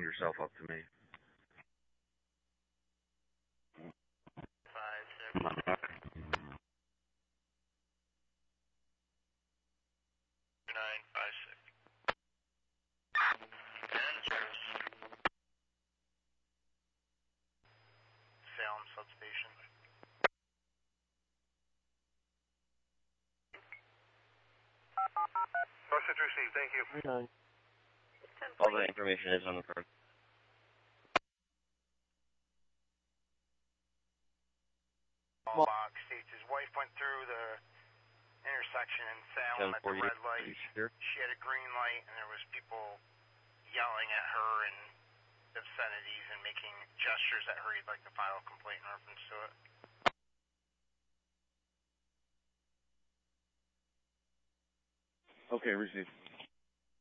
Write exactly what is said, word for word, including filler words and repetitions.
yourself up to me. Five, six. Come on, Doc. Nine, five, six. And service. Salem substation. Message received, thank you. Nine. All the information is on the card. Well, box states his wife went through the intersection in Salem at the red light. Sure? She had a green light, and there was people yelling at her in obscenities and making gestures at her. He'd like to file a complaint in reference to it. Okay, received.